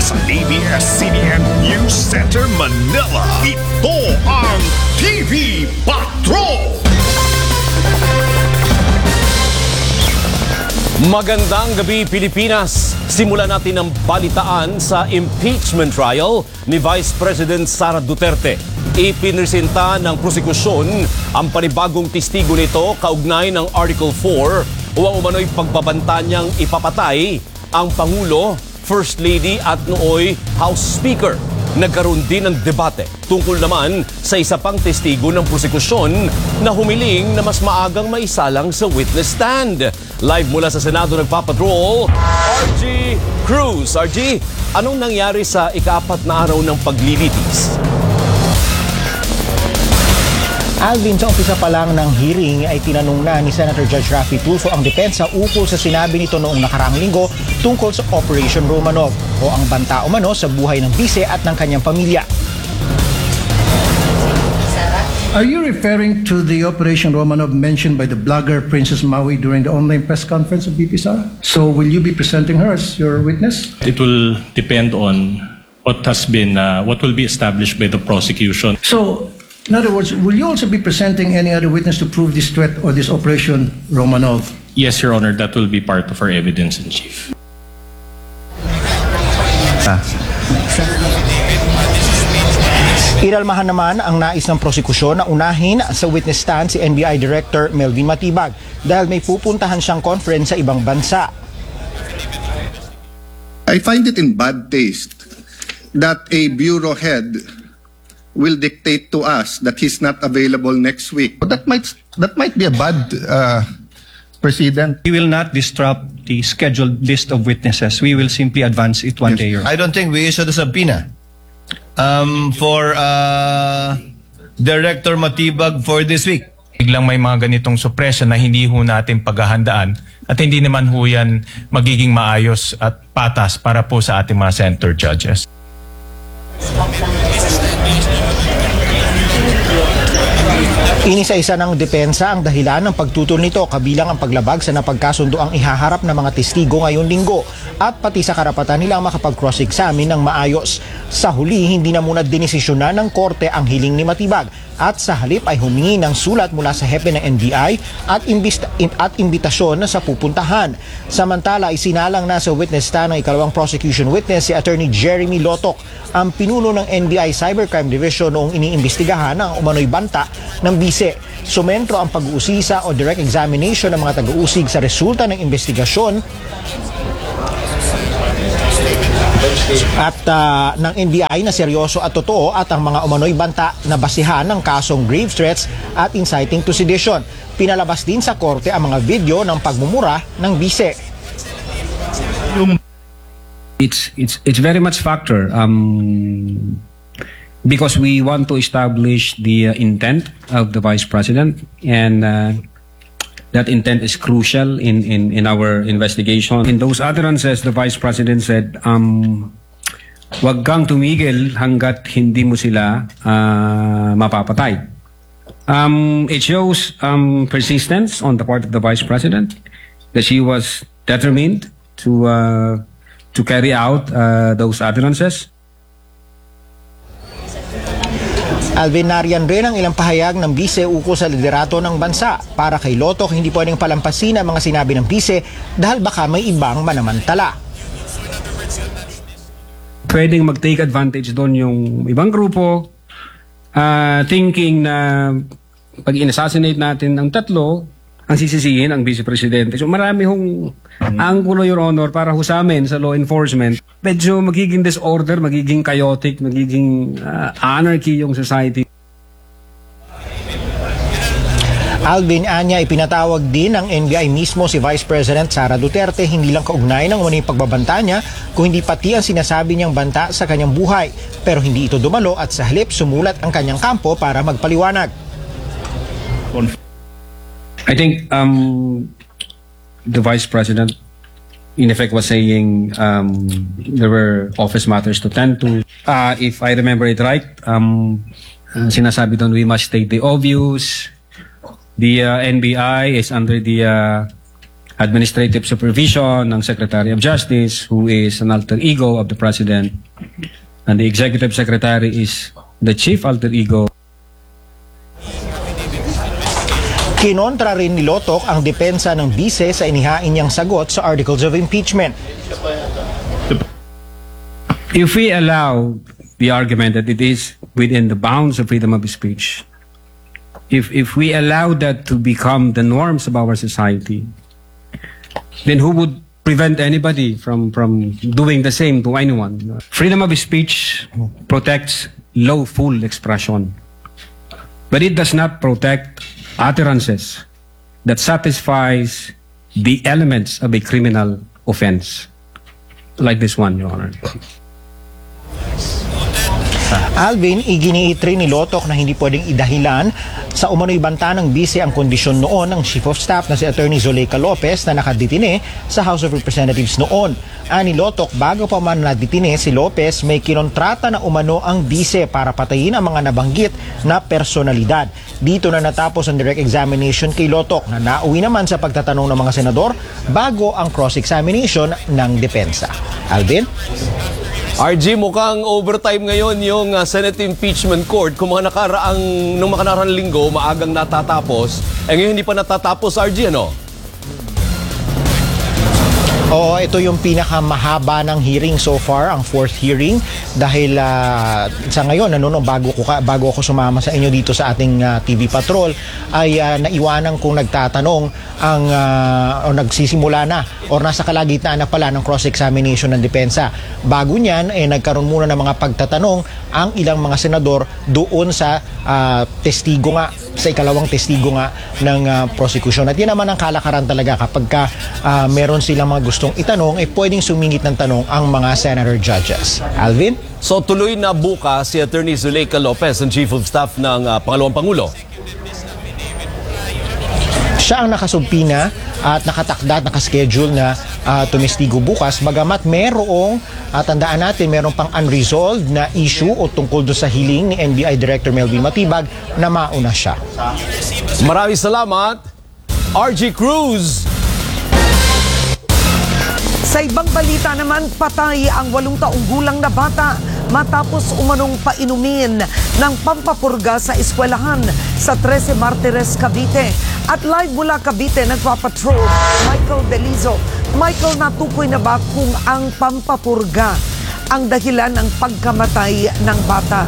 sa ABS-CBN News Center, Manila. Ito ang TV Patrol! Magandang gabi, Pilipinas! Simulan natin ang balitaan sa impeachment trial ni Vice President Sara Duterte. Ipinresenta ng prosekusyon ang panibagong testigo nito kaugnay ng Article 4 o ang umano'y pagbabanta niyang ipapatay ang Pangulo, First Lady at nooy House Speaker. Nagkaroon din ng debate tungkol naman sa isa pang testigo ng prosekusyon na humiling na mas maagang maisalang sa witness stand. Live mula sa Senado nagpapatrol, RG Cruz. RG, anong nangyari sa ika-4 na araw ng paglilitis? Alvin, sa umpisa pa lang ng hearing ay tinanong na ni Senator Judge Raffy Tulfo ang depensa ukol sa sinabi nito noong nakaraang linggo tungkol sa Operation Romanov o ang banta umano sa buhay ng bise at ng kanyang pamilya. Are you referring to the Operation Romanov mentioned by the blogger Princess Maui during the online press conference of BP Sara? So will you be presenting her as your witness? It will depend on what will be established by the prosecution. So, in other words, will you also be presenting any other witness to prove this threat or this Operation Romanov? Yes, Your Honor, that will be part of our evidence in chief. Inalmahan naman ang nais ng prosekusyon na unahin sa witness stand si NBI Director Melvin Matibag dahil may pupuntahan siyang conference sa ibang bansa. I find it in bad taste that a bureau head will dictate to us that he's not available next week. That might be a bad precedent. We will not disrupt the scheduled list of witnesses. We will simply advance it one day. I don't think we issued a subpoena for Director Matibag for this week. Biglang may mga ganitong suppression na hindi ho natin paghahandaan at hindi naman ho yan magiging maayos at patas para po sa ating mga senator judges. Inisa-isa ng depensa ang dahilan ng pagtutol nito kabilang ang paglabag sa napagkasundo ang ihaharap ng mga testigo ngayong linggo at pati sa karapatan nilang makapag-cross-examine ng maayos. Sa huli, hindi na muna dinesisyonan ng korte ang hiling ni Matibag at sa halip ay humingi ng sulat mula sa hepe ng NBI at imbitasyon sa pupuntahan. Samantala, isinalang na sa witness stand ng ikalawang prosecution witness si Attorney Jeremy Lotoc, ang pinuno ng NBI Cybercrime Division noong iniimbestigahan ang umano'y banta ng bise. Sumentro ang pag-uusisa o direct examination ng mga taga-usig sa resulta ng investigasyon at ng NBI na seryoso at totoo at ang mga umano'y banta na basihan ng kasong grave threats at inciting to sedition. Pinalabas din sa korte ang mga video ng pagmumura ng bise. It's very much factor because we want to establish the intent of the Vice President, and that intent is crucial in our investigation. In those utterances, the Vice President said, "Wag kang tumigil hanggat hindi mo sila mapapatay." It shows persistence on the part of the Vice President, that she was determined to carry out those utterances. Alvin, nariyan rin ang ilang pahayag ng bise ukol sa liderato ng bansa. Para kay Lotoc, hindi pwedeng palampasin ang mga sinabi ng bise dahil baka may ibang manamantala. Pwedeng mag-take advantage doon yung ibang grupo, thinking na pag in-assassinate natin ang tatlo, ang sisisihin ang Vice Presidente. So marami hong anggulo, Your Honor, para ho sa amin sa law enforcement. Medyo magiging disorder, magiging chaotic, magiging anarchy yung society. Alvin, anya ipinatawag din ng NBI mismo si Vice President Sara Duterte hindi lang kaugnay ng umano'y pagbabanta niya, kung hindi pati ang sinasabi niyang banta sa kanyang buhay. Pero hindi ito dumalo at sa halip sumulat ang kanyang kampo para magpaliwanag. I think the Vice President in effect was saying there were office matters to tend to. If I remember it right, sinasabi doon we must state the obvious. The NBI is under the administrative supervision ng Secretary of Justice, who is an alter ego of the President, and the Executive Secretary is the chief alter ego. Kinontra rin ni Lotoc ang depensa ng bise sa inihain niyang sagot sa articles of impeachment. If we allow the argument that it is within the bounds of freedom of speech, if we allow that to become the norms of our society, then who would prevent anybody from doing the same to anyone? Freedom of speech protects lawful expression, but it does not protect utterances that satisfies the elements of a criminal offense, like this one, Your Honor. Alvin, iginiit rin ni Lotoc na hindi pwedeng idahilan sa umano'y banta ng bise ang kondisyon noon ng Chief of Staff na si Attorney Zuleika Lopez na nakadetine sa House of Representatives noon. Ani Lotoc, bago pa man nadetine si Lopez, may kinontrata na umano ang bise para patayin ang mga nabanggit na personalidad. Dito na natapos ang direct examination kay Lotoc na nauwi naman sa pagtatanong ng mga senador bago ang cross-examination ng depensa. Alvin? RG, mukhang overtime ngayon yung Senate Impeachment Court. Kung nung mga nakaraang linggo, maagang natatapos. Ngayon hindi pa natatapos, RG, ano? Oo, ito yung pinakamahaba ng hearing so far, ang fourth hearing. Dahil sa ngayon, bago ako sumama sa inyo dito sa ating TV Patrol, ay naiwanan kong nagtatanong o nagsisimula na o nasa kalagitnaan na pala ng cross-examination ng depensa. Bago niyan, nagkaroon muna ng mga pagtatanong ang ilang mga senador doon sa testigo nga, sa ikalawang testigo nga ng prosecution. At yun naman ang kalakaran talaga kapag meron silang mga gustong itanong, pwedeng sumingit ng tanong ang mga senator judges. Alvin? So tuloy na bukas si Attorney Zuleika Lopez, ang Chief of Staff ng Pangalawang Pangulo. Siya ang nakasumpina at nakatakda at nakaschedule na tumestigo bukas. Bagamat merong, tandaan natin, merong pang unresolved na issue o tungkol doon sa hiling ni NBI Director Melvin Matibag na mauna siya. Maraming salamat, RG Cruz. Sa ibang balita naman, patay ang 8 taong gulang na bata matapos umanong painumin ng pampapurga sa eskwelahan sa 13 Martires, Cavite. At live mula Cavite, nagpapatrol Michael Belizo. Michael, natukoy na ba kung ang pampapurga ang dahilan ng pagkamatay ng bata?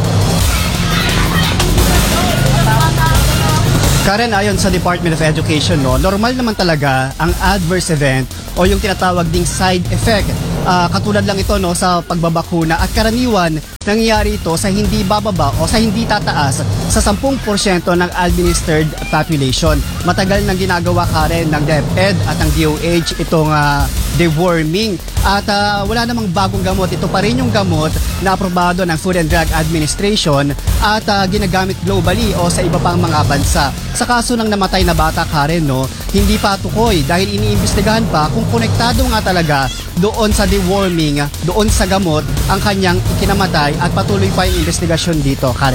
Karen, ayon sa Department of Education, normal naman talaga ang adverse event o yung tinatawag ding side effect. Katulad lang ito sa pagbabakuna at karaniwan nangyayari ito sa hindi bababa o sa hindi tataas sa 10% ng administered population. Matagal nang ginagawa, Karen, ng DepEd at ng DOH itong deworming at wala namang bagong gamot. Ito pa rin yung gamot na aprobado ng Food and Drug Administration at ginagamit globally o sa iba pang mga bansa. Sa kaso ng namatay na bata, Karen, hindi pa tukoy dahil iniimbestigahan pa kung konektado nga talaga doon sa deworming, doon sa gamot ang kanyang ikinamatay at patuloy pa yung investigasyon dito, Karen.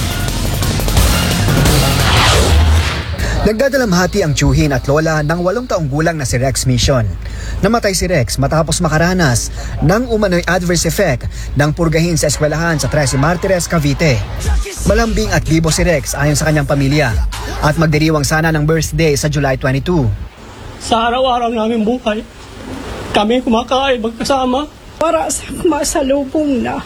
Nagdadalamhati ang tiyuhin at lola ng 8 taong gulang na si Rex Mission. Namatay si Rex matapos makaranas ng umano'y adverse effect ng purgahin sa eskwelahan sa 13 Martires, Cavite. Malambing at bibo si Rex ayon sa kanyang pamilya at magdiriwang sana ng birthday sa July 22. Sa araw-araw namin buhay, kami kumakain magkasama. Para sa masalubong na.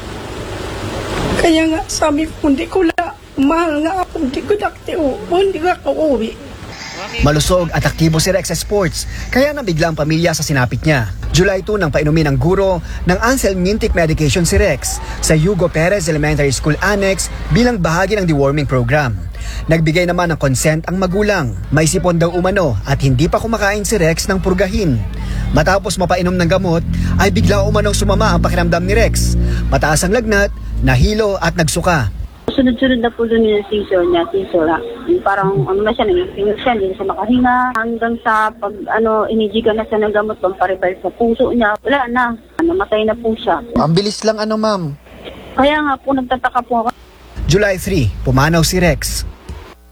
Kaya nga sabi ko, hindi ko mahal nga ako, hindi ko ako uwi. Malusog at aktibo si Rex sa sports, kaya nabigla ang pamilya sa sinapit niya. July 2 nang painumin ng guro ng Anselmintic medication si Rex sa Hugo Perez Elementary School Annex bilang bahagi ng deworming program. Nagbigay naman ng consent ang magulang. May sipon daw umano at hindi pa kumakain si Rex ng purgahin. Matapos mapainom ng gamot, ay bigla umanong sumama ang pakiramdam ni Rex. Mataas ang lagnat, nahilo at nagsuka. Sunod-sunod na po doon yung seizure niya, parang na siya, nangyayang siya, hindi na siya makahinga. Hanggang sa pag inijigan na siya ng gamot, pamparibay sa puso niya, wala na, namatay na po siya. Ang bilis lang ma'am. Kaya nga po, nagtataka po ako. July 3, pumanaw si Rex.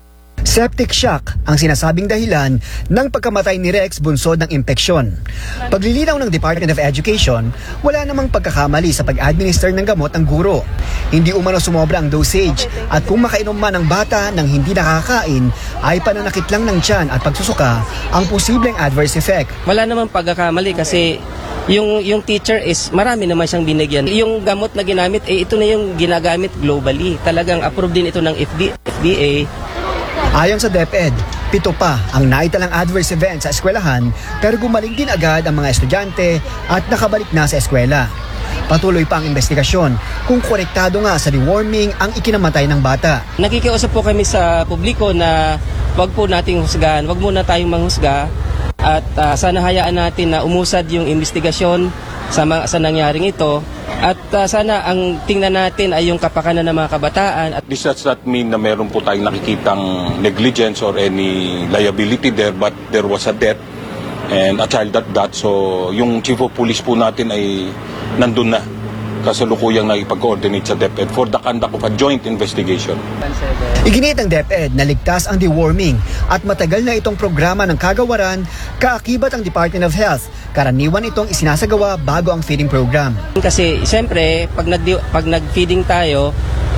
Septic shock ang sinasabing dahilan ng pagkamatay ni Rex bunsod ng impeksyon. Paglilinaw ng Department of Education, wala namang pagkakamali sa pag-administer ng gamot ng guro. Hindi umano sumobra ang dosage at kung makainom man ng bata ng hindi nakakain ay pananakit lang ng tiyan at pagsusuka ang posibleng adverse effect. Wala namang pagkakamali kasi yung teacher is marami naman siyang binigyan. Yung gamot na ginamit, ito na yung ginagamit globally. Talagang approved din ito ng FDA. Ayon sa DepEd, 7 pa ang naitalang adverse event sa eskwelahan pero gumaling din agad ang mga estudyante at nakabalik na sa eskwela. Patuloy pa ang investigasyon kung korektado nga sa deworming ang ikinamatay ng bata. Nakikiusap po kami sa publiko na wag po nating husgahan, wag muna tayong manghusga at sana hayaan natin na umusad yung investigasyon sa nangyaring ito. At sana ang tingnan natin ay yung kapakanan ng mga kabataan. This does not mean na meron po tayong nakikitang negligence or any liability there, but there was a death and a child at that. So yung chief of police po natin ay nandun na kasalukuyang nakipag-coordinate sa DepEd for the conduct of a joint investigation. Iginit ng DepEd na ligtas ang deworming at matagal na itong programa ng kagawaran, kaakibat ang Department of Health. Karaniwan itong isinasagawa bago ang feeding program. Kasi siyempre, pag nag-feeding tayo,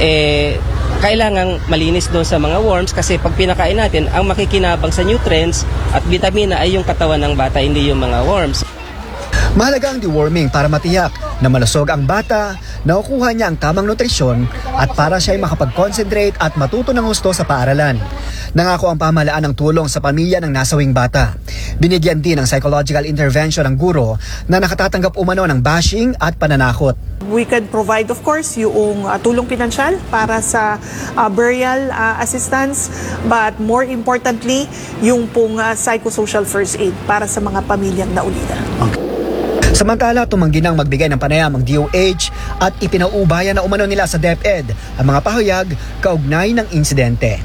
kailangang malinis doon sa mga worms kasi pag pinakain natin, ang makikinabang sa nutrients at vitamina ay yung katawan ng bata, hindi yung mga worms. Mahalaga ang deworming para matiyak na malusog ang bata, nakukuha niya ang tamang nutrisyon at para siya ay makapag-concentrate at matuto ng husto sa paaralan. Nangako ang pamahalaan ng tulong sa pamilya ng nasawing bata. Binigyan din ng psychological intervention ang guro na nakatatanggap umano ng bashing at pananakot. We can provide of course yung tulong pinansyal para sa burial assistance, but more importantly yung pong psychosocial first aid para sa mga pamilyang naulila. Samantala, tumanggi nang magbigay ng panayam ang DOH at ipinauubaya na umano nila sa DepEd ang mga pahayag kaugnay ng insidente.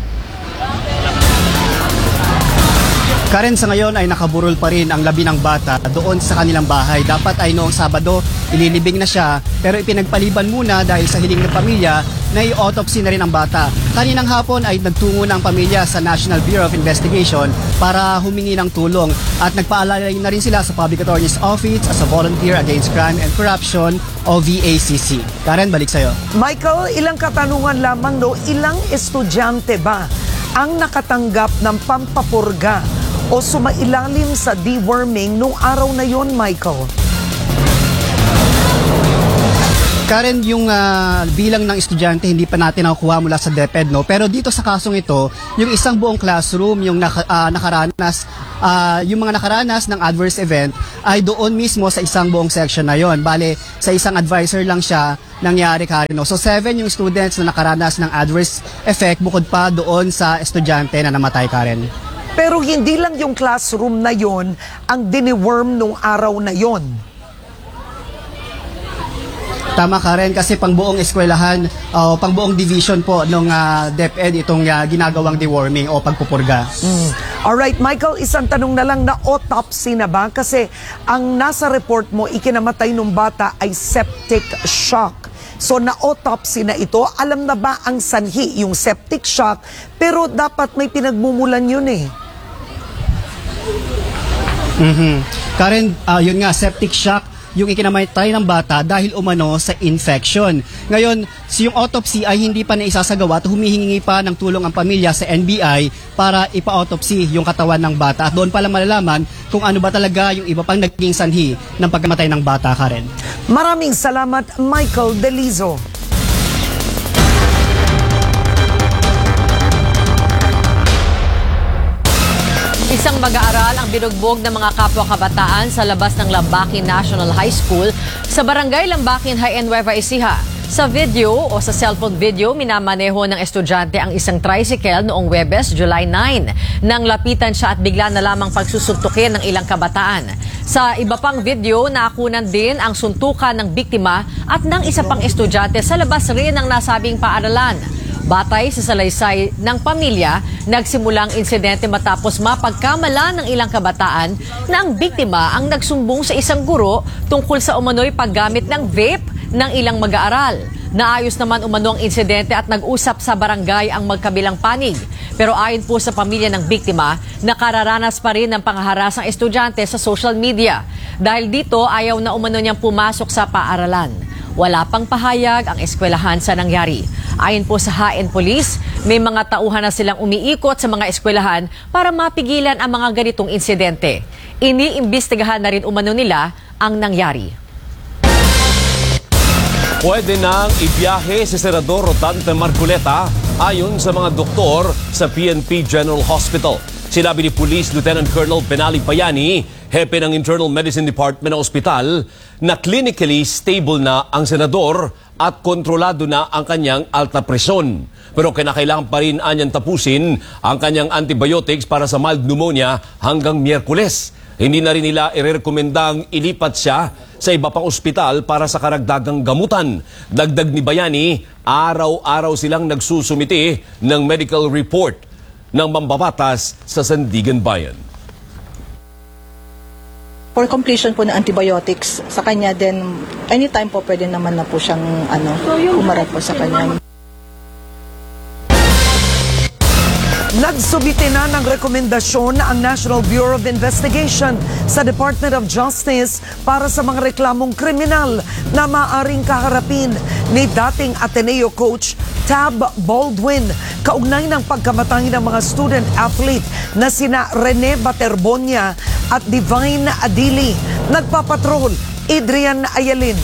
Karen, sa ngayon ay nakaburol pa rin ang labi ng bata doon sa kanilang bahay. Dapat ay noong Sabado, ililibing na siya pero ipinagpaliban muna dahil sa hiling ng pamilya na i-autopsy na rin ang bata. Kaninang hapon ay nagtungo ng pamilya sa National Bureau of Investigation para humingi ng tulong at nagpaalala na rin sila sa Public Attorney's Office as a Volunteer Against Crime and Corruption o VACC. Karen, balik sa'yo. Michael, ilang katanungan lamang no, ilang estudyante ba ang nakatanggap ng pampapurga o sumailalim sa deworming nung araw na yon, Michael? Karen, yung bilang ng estudyante hindi pa natin nakukuha mula sa DepEd, no? Pero dito sa kasong ito, yung isang buong classroom, yung yung mga nakaranas ng adverse event ay doon mismo sa isang buong section na yon. Bale, sa isang advisor lang siya nangyari, Karen, no? So 7 yung students na nakaranas ng adverse effect bukod pa doon sa estudyante na namatay, Karen. Pero hindi lang yung classroom na yon ang diniworm nung araw na yon. Tama, Karen, kasi pang buong eskwelahan o pang buong division po nung DepEd itong ginagawang deworming o pagpupurga. Alright, Michael, isang tanong na lang, na autopsy na ba? Kasi ang nasa report mo, ikinamatay ng bata ay septic shock. So na-autopsy na ito, alam na ba ang sanhi, yung septic shock, pero dapat may pinagmumulan yun eh. Karen, yun nga, septic shock, yung ikinamatay ng bata dahil umano sa infection. Ngayon, yung autopsy ay hindi pa naisasagawa at humihingi pa ng tulong ang pamilya sa NBI para ipa-autopsy yung katawan ng bata. At doon pala malalaman kung ano ba talaga yung iba pang naging sanhi ng pagkamatay ng bata, Karen. Maraming salamat, Michael Delizo. Isang mag-aaral ang binugbog ng mga kapwa kabataan sa labas ng Lambakin National High School sa Barangay Lambakin High, Nueva Ecija. Sa video o sa cellphone video, minamaneho ng estudyante ang isang tricycle noong Huwebes, July 9. Nang lapitan siya at bigla na lamang pagsusuntukin ng ilang kabataan. Sa iba pang video, naakunan din ang suntukan ng biktima at ng isa pang estudyante sa labas rin ng nasabing paaralan. Batay sa salaysay ng pamilya, nagsimulang insidente matapos mapagkamala ng ilang kabataan na ang biktima ang nagsumbong sa isang guro tungkol sa umano'y paggamit ng vape ng ilang mag-aaral. Naayos naman umano ang insidente at nag-usap sa barangay ang magkabilang panig. Pero ayon po sa pamilya ng biktima, nakararanas pa rin ng panghaharas ng estudyante sa social media. Dahil dito, ayaw na umano niyang pumasok sa paaralan. Wala pang pahayag ang eskwelahan sa nangyari. Ayon po sa HAEN Police, may mga tauhan na silang umiikot sa mga eskwelahan para mapigilan ang mga ganitong insidente. Iniimbestigahan na rin umano nila ang nangyari. Pwede nang ibiyahe si Senador Rodante Marcoleta ayon sa mga doktor sa PNP General Hospital. Sinabi ni Police Lieutenant Colonel Benali Payani, hepe ng Internal Medicine Department ng ospital, na clinically stable na ang senador at kontrolado na ang kanyang alta presyon. Pero kinakailangan pa rin anyang tapusin ang kanyang antibiotics para sa mild pneumonia hanggang Miyerkules. Hindi na rin nila irerekomendang ilipat siya sa iba pang ospital para sa karagdagang gamutan. Dagdag ni Bayani, araw-araw silang nagsusumiti ng medical report ng mambabatas sa Sandigan Bayan. For completion po ng antibiotics sa kanya, then anytime po pwede naman na po siyang umarap po sa kanya. Nagsubite na ng rekomendasyon ang National Bureau of Investigation sa Department of Justice para sa mga reklamong kriminal na maaring kaharapin ni dating Ateneo coach Tab Baldwin kaugnay ng pagkamatay ng mga student athlete na sina Rene Baterbonia at Divine Adili. Nagpapatrol, Adrian Ayalin.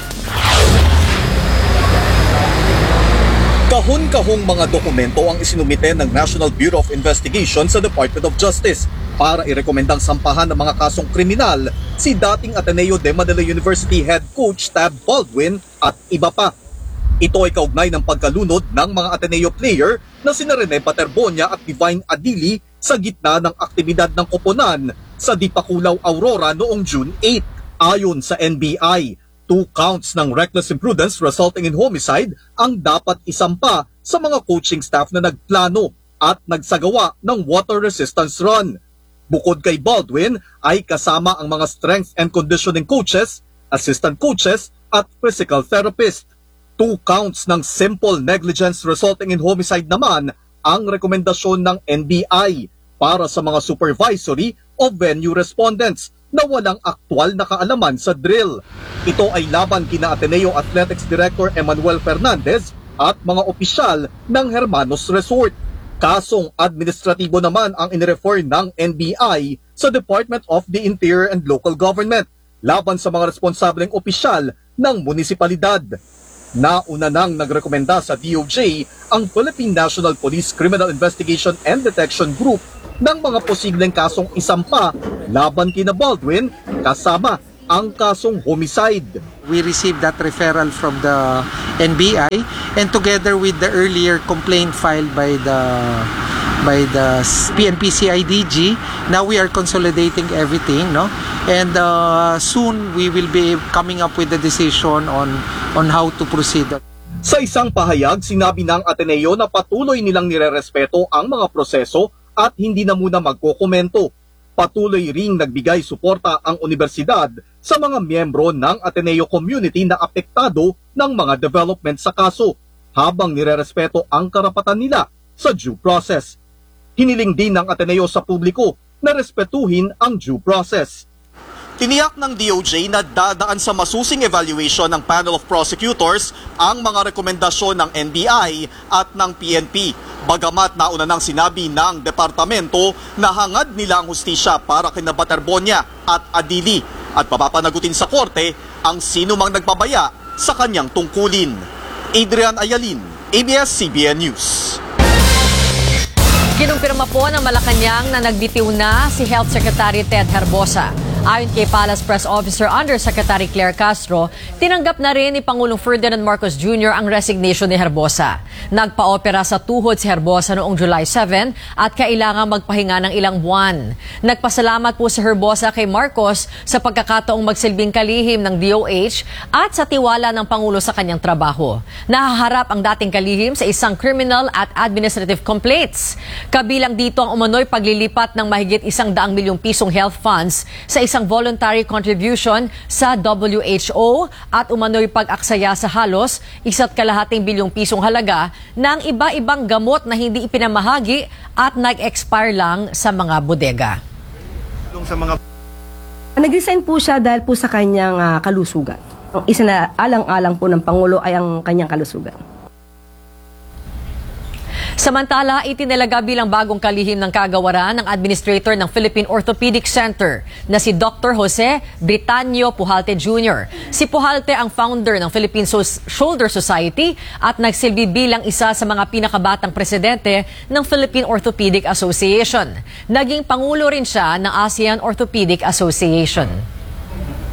Kahon-kahong mga dokumento ang isinumite ng National Bureau of Investigation sa Department of Justice para irekomendang sampahan ng mga kasong kriminal si dating Ateneo de Manila University head coach Tab Baldwin at iba pa. Ito ay kaugnay ng pagkalunod ng mga Ateneo player na sina Rene Baterbonia at Divine Adili sa gitna ng aktibidad ng koponan sa Dipakulaw, Aurora noong June 8. Ayon sa NBI, 2 counts ng reckless imprudence resulting in homicide ang dapat isampa sa mga coaching staff na nagplano at nagsagawa ng water resistance run. Bukod kay Baldwin ay kasama ang mga strength and conditioning coaches, assistant coaches at physical therapist. 2 counts ng simple negligence resulting in homicide naman ang rekomendasyon ng NBI para sa mga supervisory o venue respondents na walang aktwal na kaalaman sa drill. Ito ay laban kina Ateneo Athletics Director Emmanuel Fernandez at mga opisyal ng Hermanos Resort. Kasong administratibo naman ang inirefer ng NBI sa Department of the Interior and Local Government laban sa mga responsableng opisyal ng munisipalidad. Nauna nang nagrekomenda sa DOJ ang Philippine National Police Criminal Investigation and Detection Group ng mga posibleng kasong isampa laban kina Baldwin kasama ang kasong homicide. We received that referral from the NBI and together with the earlier complaint filed by the PNP CIDG, now we are consolidating everything, no? And soon we will be coming up with a decision on how to proceed. Sa isang pahayag, sinabi ng Ateneo na patuloy nilang nirerespeto ang mga proseso at hindi na muna magkokomento. Patuloy ring nagbigay suporta ang universidad sa mga miyembro ng Ateneo community na apektado ng mga development sa kaso, habang nirerespeto ang karapatan nila sa due process. Hiniling din ng Ateneo sa publiko na respetuhin ang due process. Tiniyak ng DOJ na dadaan sa masusing evaluation ng panel of prosecutors ang mga rekomendasyon ng NBI at ng PNP. Bagamat nauna nang sinabi ng departamento na hangad nila ang hustisya para kina Baterbonia at Adili at papapanagutin sa korte ang sino mang nagpabaya sa kanyang tungkulin. Adrian Ayalin, ABS-CBN News. Kinumpirma po ng Malacanang na nagbitiw na si Health Secretary Ted Herbosa. Ayon kay Palace Press Officer Undersecretary Claire Castro, tinanggap na rin ni Pangulong Ferdinand Marcos Jr. ang resignation ni Herbosa. Nagpa-opera sa tuhod si Herbosa noong July 7 at kailangang magpahinga ng ilang buwan. Nagpasalamat po si Herbosa kay Marcos sa pagkakataong magsilbing kalihim ng DOH at sa tiwala ng Pangulo sa kanyang trabaho. Nahaharap ang dating kalihim sa isang criminal at administrative complaints. Kabilang dito ang umano'y paglilipat ng mahigit 100 milyong pisong health funds sa isang isang voluntary contribution sa WHO at umano'y pag-aksaya sa halos 1.2 bilyong pisong halaga ng iba-ibang gamot na hindi ipinamahagi at nag-expire lang sa mga bodega. Nag-resign po siya dahil po sa kanyang kalusugan. Ang isa na alang-alang po ng Pangulo ay ang kanyang kalusugan. Samantala, itinalaga bilang bagong kalihim ng kagawaran ng administrator ng Philippine Orthopedic Center na si Dr. Jose Britanio Pujalte Jr. Si Pujalte ang founder ng Philippine Shoulder Society at nagsilbi bilang isa sa mga pinakabatang presidente ng Philippine Orthopedic Association. Naging pangulo rin siya ng ASEAN Orthopedic Association.